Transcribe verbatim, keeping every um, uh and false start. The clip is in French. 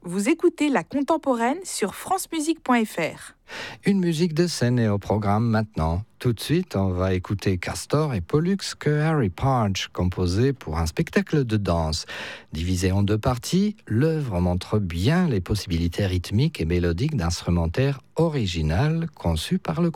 Vous écoutez La Contemporaine sur francemusique point f r. Une musique de scène est au programme maintenant. Tout de suite, on va écouter Castor et Pollux que Harry Parge composé pour un spectacle de danse. Divisé en deux parties, l'œuvre montre bien les possibilités rythmiques et mélodiques d'instrumentaire original conçu par le